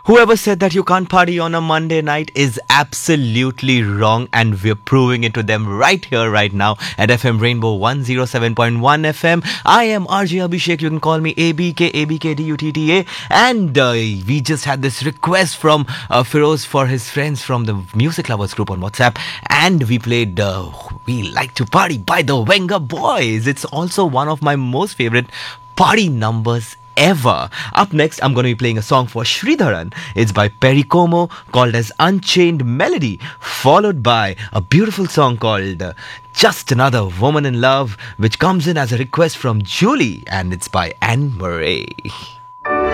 Whoever said that you can't party on a Monday night is absolutely wrong, and we're proving it to them right here, right now at FM Rainbow 107.1 FM. I am RJ Abhishek. You can call me ABK, ABKDUTTA. And we just had this request from Feroz for his friends from the Music Lovers group on WhatsApp. And we played We Like to Party by the Venga Boys. It's also one of my most favorite party numbers ever. Up next, I'm going to be playing a song for Sridharan. It's by Perry Como, called as Unchained Melody, followed by a beautiful song called Just Another Woman in Love, which comes in as a request from Julie, and it's by Anne Murray.